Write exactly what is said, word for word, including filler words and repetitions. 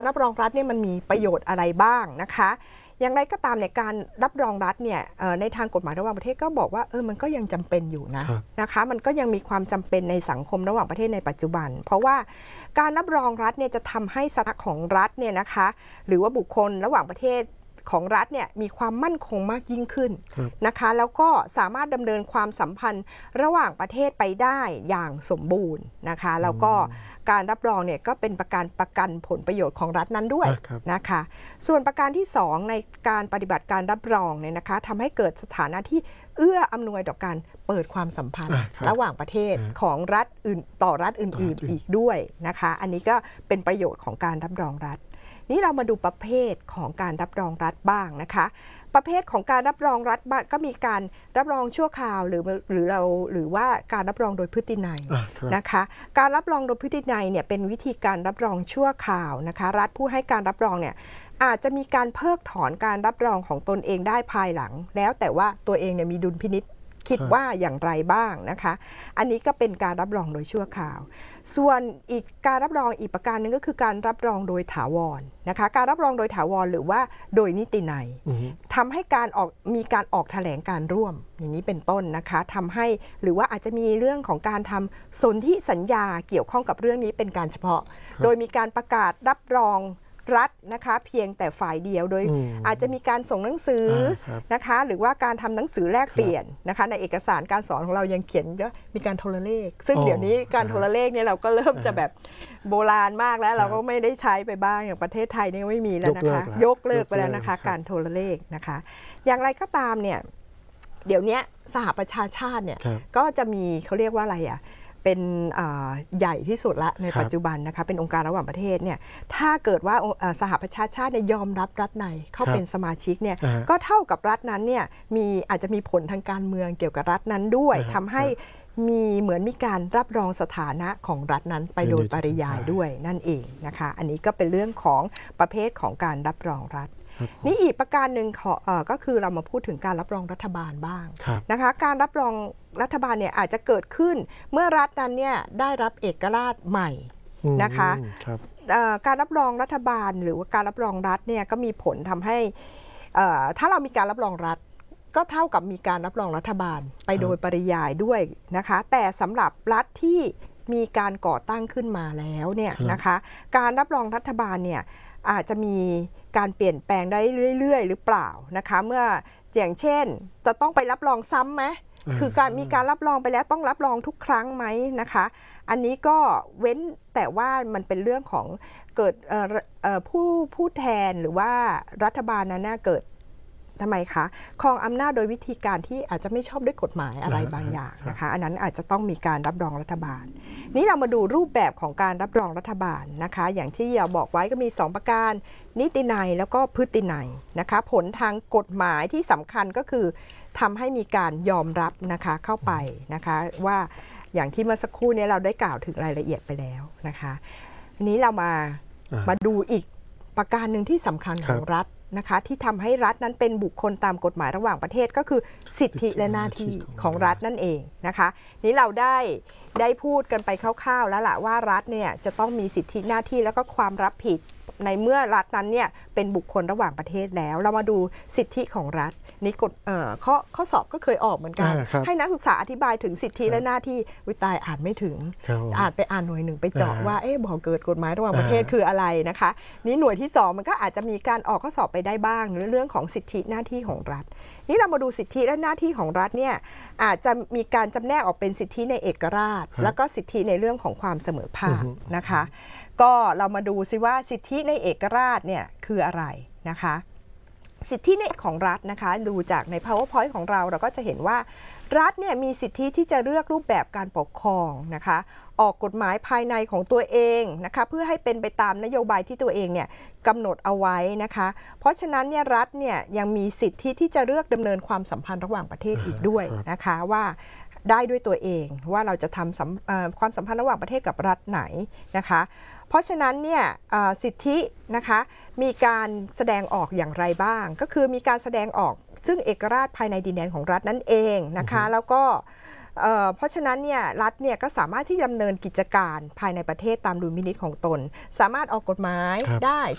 รับรองรัฐเนี่ยมันมีประโยชน์อะไรบ้างนะคะอย่างไรก็ตามในการรับรองรัฐเนี่ยในทางกฎหมายระหว่างประเทศก็บอกว่าเออมันก็ยังจำเป็นอยู่นะนะคะมันก็ยังมีความจำเป็นในสังคมระหว่างประเทศในปัจจุบันเพราะว่าการรับรองรัฐเนี่ยจะทำให้สถานะของรัฐเนี่ยนะคะหรือว่าบุคคลระหว่างประเทศของรัฐเนี่ยมีความมั่นคงมากยิ่งขึ้นนะคะแล้วก็สามารถดำเนินความสัมพันธ์ระหว่างประเทศไปได้อย่างสมบูรณ์นะคะแล้วก็การรับรองเนี่ยก็เป็นประการประกันผลประโยชน์ของรัฐนั้นด้วยนะคะส่วนประการที่สองในการปฏิบัติการรับรองเนี่ยนะคะทำให้เกิดสถานะที่เอื้ออำนวยต่อการเปิดความสัมพันธ์ระหว่างประเทศของรัฐอื่นต่อรัฐอื่นๆอีกด้วยนะคะอันนี้ก็เป็นประโยชน์ของการรับรองรัฐนี่เรามาดูประเภทของการรับรองรัฐบ้างนะคะประเภทของการรับรองรัฐบ้างก็มีการรับรองชั่วคราวหรือหรือเราหรือว่าการรับรองโดยพฤตินัยนะคะการรับรองโดยพฤตินัยเนี่ยเป็นวิธีการรับรองชั่วคราวนะคะรัฐผู้ให้การรับรองเนี่ยอาจจะมีการเพิกถอนการรับรองของตนเองได้ภายหลังแล้วแต่ว่าตัวเองเนี่ยมีดุลพินิจคิดว่าอย่างไรบ้างนะคะอันนี้ก็เป็นการรับรองโดยชั่วคราวส่วนอีกการรับรองอีกประการหนึ่งก็คือการรับรองโดยถาวรนะคะการรับรองโดยถาวรหรือว่าโดยนิตินัยทำให้การออกมีการออกแถลงการร่วมอย่างนี้เป็นต้นนะคะทำให้หรือว่าอาจจะมีเรื่องของการทำสนธิสัญญาเกี่ยวข้องกับเรื่องนี้เป็นการเฉพาะโดยมีการประกาศรับรองรัฐนะคะเพียงแต่ฝ่ายเดียวโดยอาจจะมีการส่งหนังสือนะคะหรือว่าการทำหนังสือแลกเปลี่ยนนะคะในเอกสารการสอนของเรายังเขียนว่ามีการโทรเลขซึ่งเดี๋ยวนี้การโทรเลขเนี่ยเราก็เริ่มจะแบบโบราณมากแล้วเราก็ไม่ได้ใช้ไปบ้างอย่างประเทศไทยเนี่ยไม่มีแล้วนะคะยกเลิกไปแล้วนะคะการโทรเลขนะคะอย่างไรก็ตามเนี่ยเดี๋ยวนี้สหประชาชาติเนี่ยก็จะมีเขาเรียกว่าอะไรอ่ะเป็นใหญ่ที่สุดละในปัจจุบันนะคะเป็นองค์การระหว่างประเทศเนี่ยถ้าเกิดว่าสหประชาชาติยอมรับรัฐในเข้าเป็นสมาชิกเนี่ยก็เท่ากับรัฐนั้นเนี่ยมีอาจจะมีผลทางการเมืองเกี่ยวกับรัฐนั้นด้วยทำให้มีเหมือนมีการรับรองสถานะของรัฐนั้นไปโดยปริยายด้วยนั่นเองนะคะอันนี้ก็เป็นเรื่องของประเภทของการรับรองรัฐนี่อีกประการหนึ่งก็คือเรามาพูดถึงการรับรองรัฐบาลบ้างนะคะการรับรองรัฐบาลเนี่ยอาจจะเกิดขึ้นเมื่อรัฐนั้นเนี่ยได้รับเอกราชใหม่นะคะการรับรองรัฐบาลหรือว่าการรับรองรัฐเนี่ยก็มีผลทำให้ถ้าเรามีการรับรองรัฐก็เท่ากับมีการรับรองรัฐบาลไปโดยปริยายด้วยนะคะแต่สำหรับรัฐที่มีการก่อตั้งขึ้นมาแล้วเนี่ยนะคะการรับรองรัฐบาลเนี่ยอาจจะมีการเปลี่ยนแปลงได้เรื่อยๆหรือเปล่านะคะเมื่ออย่างเช่นจะต้องไปรับรองซ้ำไหมคือการมีการรับรองไปแล้วต้องรับรองทุกครั้งไหมนะคะอันนี้ก็เว้นแต่ว่ามันเป็นเรื่องของเกิดผู้ผู้แทนหรือว่ารัฐบาลนั้นเกิดทำไมคะครองอำนาจโดยวิธีการที่อาจจะไม่ชอบด้วยกฎหมายอะไรบางอย่างนะคะอันนั้นอาจจะต้องมีการรับรองรัฐบาลนี้เรามาดูรูปแบบของการรับรองรัฐบาลนะคะอย่างที่เราบอกไว้ก็มีสองประการนิตินัยแล้วก็พฤตินัยนะคะผลทางกฎหมายที่สำคัญก็คือทำให้มีการยอมรับนะคะเข้าไปนะคะว่าอย่างที่เมื่อสักครู่นี้เราได้กล่าวถึงรายละเอียดไปแล้วนะคะอันนี้เรามามาดูอีกประการหนึ่งที่สำคัญของรัฐนะคะที่ทำให้รัฐนั้นเป็นบุคคลตามกฎหมายระหว่างประเทศก็คือสิทธิและหน้าที่ของรัฐนั่นเองนะคะนี้เราได้ได้พูดกันไปคร่าวๆแล้วล่ะว่ารัฐเนี่ยจะต้องมีสิทธิหน้าที่แล้วก็ความรับผิดในเมื่อรัฐนั้นเนี่ยเป็นบุคคลระหว่างประเทศแล้วเรามาดูสิทธิของรัฐนี่กฎเอ่อข้อข้อสอบก็เคยออกเหมือนกันให้นักศึกษาอธิบายถึงสิทธิและหน้าที่วิตายอ่านไม่ถึงอ่านไปอ่านหน่วยหนึ่งไปเจาะว่าเอ๊ะบอกเกิดกฎหมายระหว่างประเทศคืออะไรนะคะนี่หน่วยที่สองมันก็อาจจะมีการออกข้อสอบไปได้บ้างในเรื่องของสิทธิหน้าที่ของรัฐนี่เรามาดูสิทธิและหน้าที่ของรัฐเนี่ยอาจจะมีการจำแนกออกเป็นสิทธิในเอกราชแล้วก็สิทธิในเรื่องของความเสมอภาคนะคะก็เรามาดูซิว่าสิทธิในเอกราชเนี่ยคืออะไรนะคะสิทธิในของรัฐนะคะดูจากใน PowerPoint ของเราเราก็จะเห็นว่ารัฐเนี่ยมีสิทธิที่จะเลือกรูปแบบการปกครองนะคะออกกฎหมายภายในของตัวเองนะคะเพื่อให้เป็นไปตามนโยบายที่ตัวเองเนี่ยกำหนดเอาไว้นะคะเพราะฉะนั้นเนี่ยรัฐเนี่ยยังมีสิทธิที่จะเลือกดำเนินความสัมพันธ์ระหว่างประเทศอีกด้วยนะคะว่าได้ด้วยตัวเองว่าเราจะทำความสัมพันธ์ระหว่างประเทศกับรัฐไหนนะคะเพราะฉะนั้นเนี่ยสิทธินะคะมีการแสดงออกอย่างไรบ้างก็คือมีการแสดงออกซึ่งเอกราชภายในดินแดนของรัฐนั่นเองนะคะแล้วก็เพราะฉะนั้นเนี่ยรัฐเนี่ยก็สามารถที่ดำเนินกิจการภายในประเทศตามดุลพินิจของตนสามารถออกกฎหมายได้